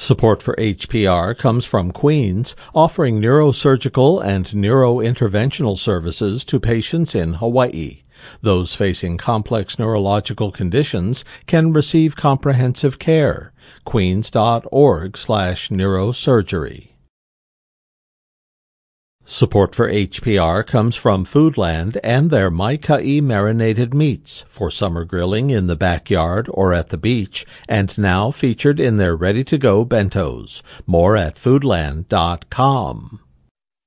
Support for HPR comes from Queens, offering neurosurgical and neurointerventional services to patients in Hawaii. Those facing complex neurological conditions can receive comprehensive care. Queens.org/neurosurgery. Support for HPR comes from Foodland and their Maikai marinated meats for summer grilling in the backyard or at the beach, and now featured in their ready-to-go bentos. More at foodland.com.